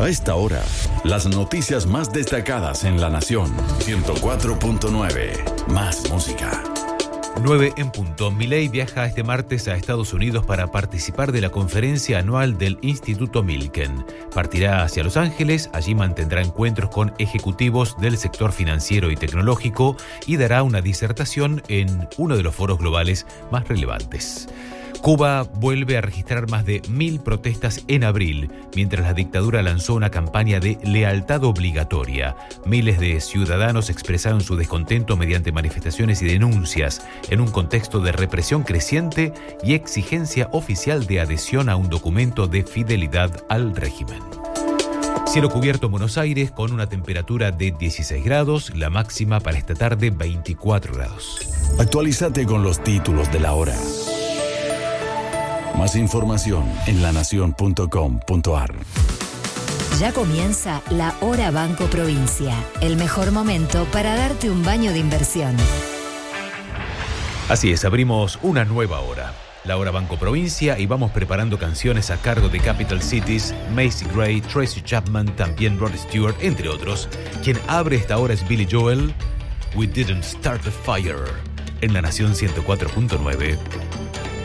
A esta hora, las noticias más destacadas en La Nación. 104.9. Más música. 9 en punto. Milei viaja este martes a Estados Unidos para participar de la conferencia anual del Instituto Milken. Partirá hacia Los Ángeles, allí mantendrá encuentros con ejecutivos del sector financiero y tecnológico y dará una disertación en uno de los foros globales más relevantes. Cuba vuelve a registrar más de 1.000 protestas en abril, mientras la dictadura lanzó una campaña de lealtad obligatoria. Miles de ciudadanos expresaron su descontento mediante manifestaciones y denuncias, en un contexto de represión creciente y exigencia oficial de adhesión a un documento de fidelidad al régimen. Cielo cubierto en Buenos Aires con una temperatura de 16 grados, la máxima para esta tarde 24 grados. Actualízate con los títulos de la hora. Más información en lanacion.com.ar. Ya comienza la Hora Banco Provincia, el mejor momento para darte un baño de inversión. Así es, abrimos una nueva hora, la Hora Banco Provincia, y vamos preparando canciones a cargo de Capital Cities, Macy Gray, Tracy Chapman, también Rod Stewart, entre otros. Quien abre esta hora es Billy Joel, We Didn't Start the Fire, en La Nación 104.9.